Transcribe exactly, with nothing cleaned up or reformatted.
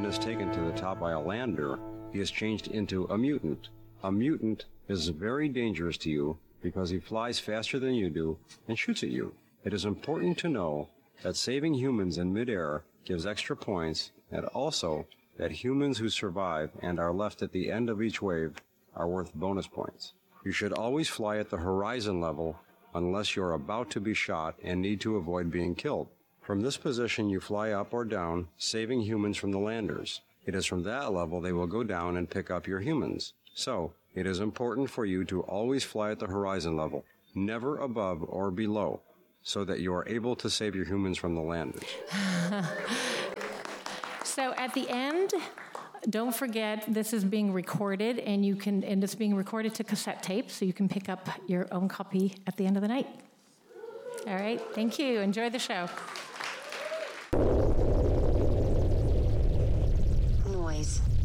is taken to the top by a lander, he is changed into a mutant. A mutant is very dangerous to you because he flies faster than you do and shoots at you. It is important to know that saving humans in midair gives extra points, and also that humans who survive and are left at the end of each wave are worth bonus points. You should always fly at the horizon level unless you're about to be shot and need to avoid being killed. From this position, you fly up or down, saving humans from the landers. It is from that level they will go down and pick up your humans. So, it is important for you to always fly at the horizon level, never above or below, so that you are able to save your humans from the landers. So at the end, don't forget this is being recorded, and you can and it's being recorded to cassette tape, so you can pick up your own copy at the end of the night. All right, thank you. Enjoy the show. Noise.